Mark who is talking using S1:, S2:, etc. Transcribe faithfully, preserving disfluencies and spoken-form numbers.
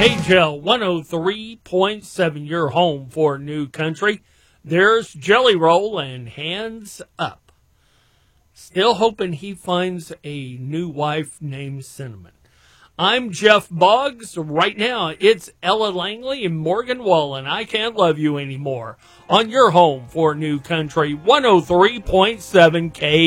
S1: K J L one oh three point seven, your home for New Country. There's Jelly Roll and Hands Up. Still hoping he finds a new wife named Cinnamon. I'm Jeff Boggs. Right now, it's Ella Langley and Morgan Wallen. I Can't Love You Anymore on your home for New Country one oh three point seven K.